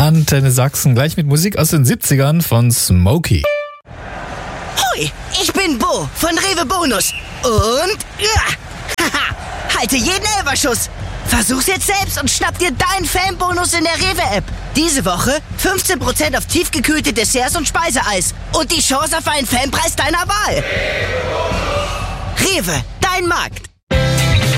Antenne Sachsen. Gleich mit Musik aus den 70ern von Smokey. Hoi, ich bin Bo von Rewe Bonus. Und halte jeden Elferschuss. Versuch's jetzt selbst und schnapp dir deinen Fanbonus in der Rewe-App. Diese Woche 15% auf tiefgekühlte Desserts und Speiseeis. Und die Chance auf einen Fanpreis deiner Wahl. Rewe, dein Markt.